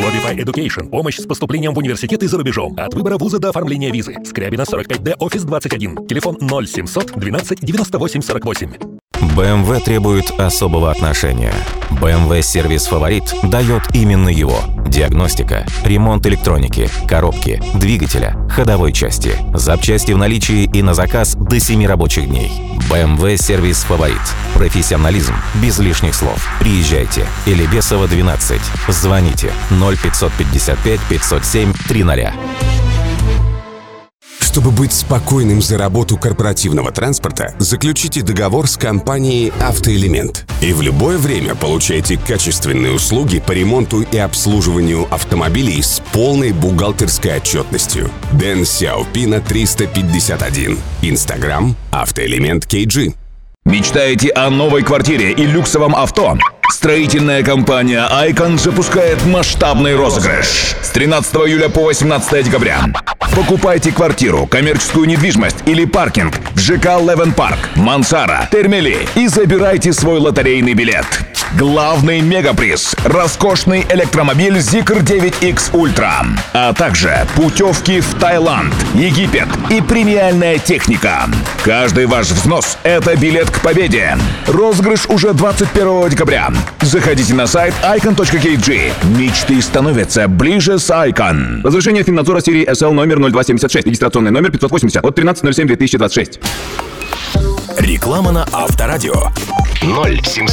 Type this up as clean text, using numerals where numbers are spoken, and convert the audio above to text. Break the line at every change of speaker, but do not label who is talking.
Codify Education. Помощь с поступлением в университеты за рубежом. От выбора вуза до оформления визы. Скрябина, 45D, офис 21. Телефон 0700 12 98 48.
BMW требует особого отношения. BMW сервис «Фаворит» дает именно его. Диагностика, ремонт электроники, коробки, двигателя, ходовой части, запчасти в наличии и на заказ до 7 рабочих дней. BMW сервис «Фаворит». Профессионализм без лишних слов. Приезжайте. Элебесова, 12. Звоните 0555 507 300.
Чтобы быть спокойным за работу корпоративного транспорта, заключите договор с компанией «Автоэлемент». И в любое время получайте качественные услуги по ремонту и обслуживанию автомобилей с полной бухгалтерской отчетностью. Дэн Сяопина, 351. Инстаграм «Автоэлемент KG».
Мечтаете о новой квартире и люксовом авто? Строительная компания «Айкон» запускает масштабный розыгрыш с 13 июля по 18 декабря. Покупайте квартиру, коммерческую недвижимость или паркинг в ЖК «Левен Парк», «Мансара», «Термели» и забирайте свой лотерейный билет. Главный мегаприз – роскошный электромобиль Zikr 9X Ultra, а также путевки в Таиланд, Египет и премиальная техника. Каждый ваш взнос – это билет к победе. Розыгрыш уже 21 декабря. Заходите на сайт icon.kg. Мечты становятся ближе с Icon.
Разрешение Финнадзора серии SL номер 0276, регистрационный номер 580 от 13.07.2026.
Реклама на Авторадио. 0700